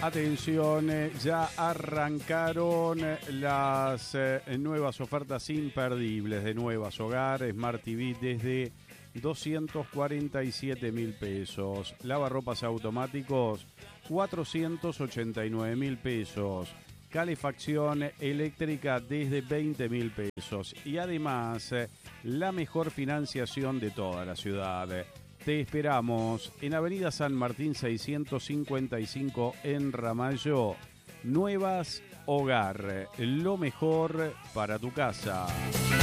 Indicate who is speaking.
Speaker 1: Atención, ya arrancaron las nuevas ofertas imperdibles de Nuevas Hogar, Smart TV desde 247.000 pesos. Lavarropas automáticos, 489.000 pesos. Calefacción eléctrica desde 20.000 pesos. Y además, la mejor financiación de toda la ciudad. Te esperamos en Avenida San Martín 655 en Ramallo. Nuevas Hogar, lo mejor para tu casa.